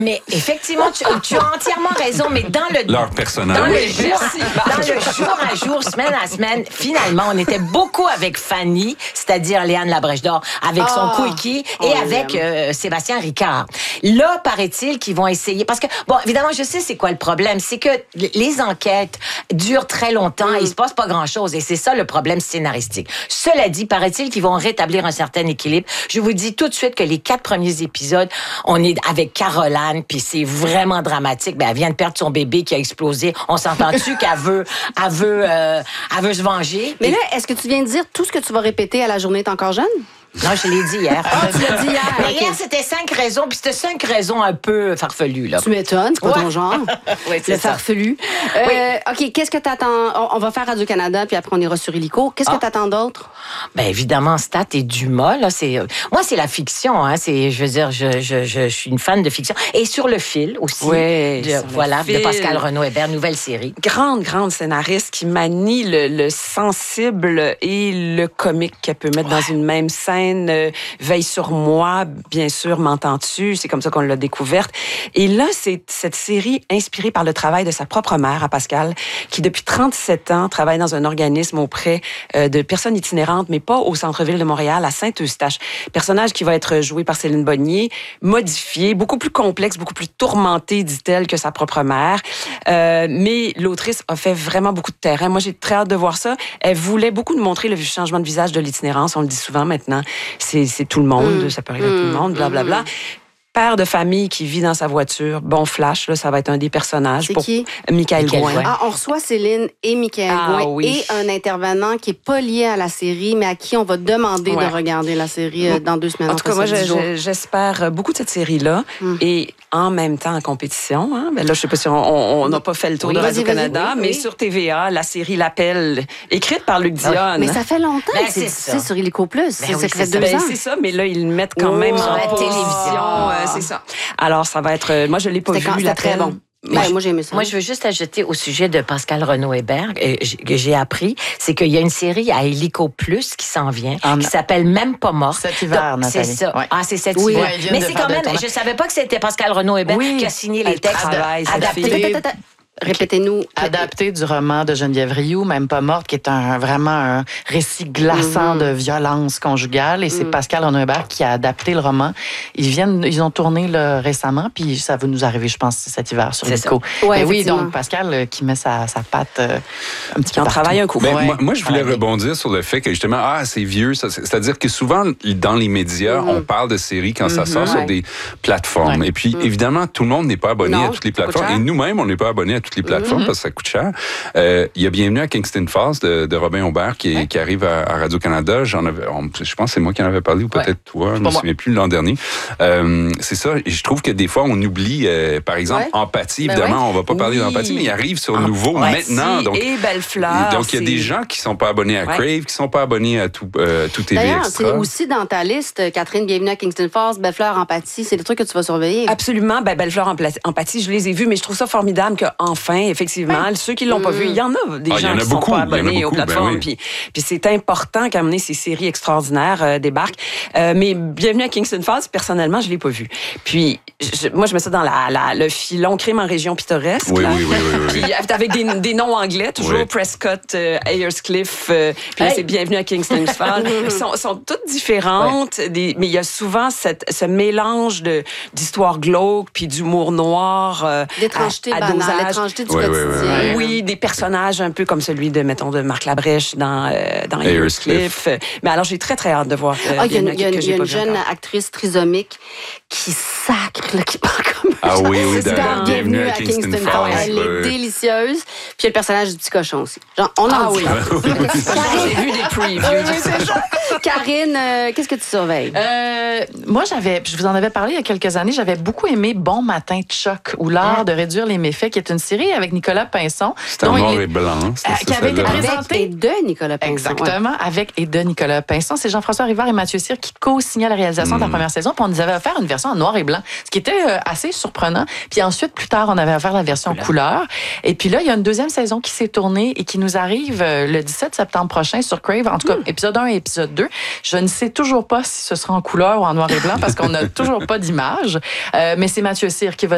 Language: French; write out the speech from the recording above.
Mais effectivement, tu as entièrement raison, mais leur personnage. Dans le jour à jour, semaine à semaine, finalement, on était beaucoup avec Fanny, c'est-à-dire Léane Labrèche d'Or, avec son quickie et avec Sébastien Ricard. Là, paraît-il qu'ils vont essayer, parce que, bon, évidemment, je sais c'est quoi le problème, c'est que les enquêtes durent très longtemps et il se passe pas grand-chose, et c'est ça le problème scénaristique. Cela dit, paraît-il qu'ils vont rétablir un certain équilibre. Je vous dis tout de suite que les 4 premiers épisodes, on est avec Caroline, puis c'est vraiment dramatique. Ben, elle vient de perdre son bébé qui a explosé. On s'entend-tu qu'elle veut se venger? Mais là, est-ce que tu viens de dire tout ce que tu vas répéter à la journée est encore jeune? Non, je l'ai dit hier. Tu l'as dit hier. Mais hier, c'était 5 raisons, puis c'était 5 raisons un peu farfelues, là. Tu m'étonnes, c'est pas ton genre. Oui, c'est le ça. farfelu. OK, qu'est-ce que t'attends? On va faire Radio-Canada, puis après on ira sur Illico. Qu'est-ce que t'attends d'autre? Ben évidemment, Stat et Dumas, là, moi, c'est la fiction, hein. Je veux dire, je suis une fan de fiction. Et Sur le fil aussi. Oui, de Pascal Renaud-Hébert, nouvelle série. Grande scénariste qui manie le sensible et le comique qu'elle peut mettre dans une même scène. Veille sur moi, bien sûr, m'entends-tu? C'est comme ça qu'on l'a découverte. Et là, c'est cette série inspirée par le travail de sa propre mère, à Pascal, qui depuis 37 ans travaille dans un organisme auprès de personnes itinérantes, mais pas au centre-ville de Montréal, à Saint-Eustache. Personnage qui va être joué par Céline Bonnier, modifié, beaucoup plus complexe, beaucoup plus tourmenté, dit-elle, que sa propre mère. Mais l'autrice a fait vraiment beaucoup de terrain. Moi, j'ai très hâte de voir ça. Elle voulait beaucoup nous montrer le changement de visage de l'itinérance. On le dit souvent maintenant. C'est tout le monde, ça peut arriver à tout le monde, blablabla. Père de famille qui vit dans sa voiture. Bon, Flash, là, ça va être un des personnages. C'est qui? Michael Gouin. On reçoit Céline et Michael Gouin et un intervenant qui n'est pas lié à la série, mais à qui on va demander de regarder la série dans 2 semaines. En tout cas, moi, j'espère beaucoup de cette série-là. Et en même temps, en compétition, hein, ben là, je sais pas si on n'a pas fait le tour de Radio-Canada, mais sur TVA, la série L'Appel, écrite par Luc Dionne. Mais ça fait longtemps que c'est sur Illico Plus. Ça fait 2 ans. C'est ça, mais là, ils le mettent quand même en la télévision. C'est ça. Alors, ça va être... Moi, je ne l'ai pas vu. C'était très bon. Moi, j'ai aimé ça. Moi, je veux juste ajouter au sujet de Pascal Renaud-Hébert que j'ai appris, c'est qu'il y a une série à Illico Plus qui s'en vient, qui s'appelle Même pas morte. Cet hiver, Nathalie. C'est ça. Ouais. Ah, c'est cet hiver. Mais c'est quand même... Je Je savais pas que c'était Pascal Renaud-Hébert qui a signé les textes adaptés. Répétez-nous. Adapté du roman de Geneviève Rioux, Même pas morte, qui est vraiment un récit glaçant de violence conjugale. Et c'est Pascal Renaud-Hébert qui a adapté le roman. Ils ont tourné là, récemment, puis ça va nous arriver, je pense, cet hiver sur Illico. Ouais, oui, donc Pascal qui met sa patte un petit peu partout. Travaille un coup. Ben, moi, je voulais rebondir sur le fait que justement, c'est vieux. C'est-à-dire que souvent, dans les médias, on parle de séries quand ça sort sur des plateformes. Et puis, évidemment, tout le monde n'est pas abonné à toutes les plateformes. Et nous-mêmes, on n'est pas abonnés à toutes les plateformes parce que ça coûte cher. Il y a Bienvenue à Kingston Falls de Robin Aubert qui arrive à Radio-Canada. Je pense que c'est moi qui en avais parlé ou peut-être toi, je ne me souviens plus l'an dernier. C'est ça. Et je trouve que des fois, on oublie, par exemple, Empathie. Évidemment, on ne va pas parler d'Empathie, mais il arrive sur le nouveau maintenant. Donc, et Belle-Fleur. Donc, il y a des gens qui ne sont pas abonnés à Crave, qui ne sont pas abonnés à tout TV D'ailleurs, Extra. c'est aussi dans ta liste, Catherine, Bienvenue à Kingston Falls, Belle-Fleur, Empathie. C'est des trucs que tu vas surveiller. Absolument. Belle-Fleur, Empathie, je les ai vus, mais je trouve ça formidable qu'enfin, effectivement, ceux qui ne l'ont pas vu, il y en a des gens qui ne sont pas abonnés aux plateformes. Puis c'est important qu'à mener ces séries extraordinaires débarquent. Mais Bienvenue à Kingston Falls, personnellement, je ne l'ai pas vu. Puis, moi, je mets ça dans le filon crime en région pittoresque. Oui. Puis, avec des noms anglais, toujours Prescott, Ayerscliff, puis là, c'est Bienvenue à Kingston Falls. Ils sont toutes différentes, mais il y a souvent ce mélange d'histoires glauques puis d'humour noir. D'étrangeté banale, l'étrangeté du quotidien. Oui, des personnages un peu comme celui de Marc Labrèche dans Ayerscliff. Mais alors, j'ai très, très hâte de voir. Il y a une jeune actrice trisomique qui sacre, là, qui parle comme Bienvenue à Kingston Falls. Elle est délicieuse. Puis il y a le personnage du petit cochon aussi. Genre, on en dit. J'ai vu des previews. Karine, qu'est-ce que tu surveilles? Moi, je vous en avais parlé il y a quelques années, j'avais beaucoup aimé Bon matin Chuck ou l'art de réduire les méfaits, qui est une série avec Nicolas Pinson. C'est en noir et blanc. Qui avait été présentée. Et de Nicolas Pinson. Exactement, avec et de Nicolas Pinson. C'est Jean-François Rivard et Mathieu Cyr qui co-signaient la réalisation de la première saison, puis on nous avait offert une version en noir et blanc, ce qui était assez surprenant. Puis ensuite, plus tard, on avait offert la version couleur. Et puis là, il y a une deuxième saison qui s'est tournée et qui nous arrive le 17 septembre prochain sur Crave. En tout cas, épisode 1 et épisode 2. Je ne sais toujours pas si ce sera en couleur ou en noir et blanc parce qu'on n'a toujours pas d'image. Mais c'est Mathieu Cyr qui va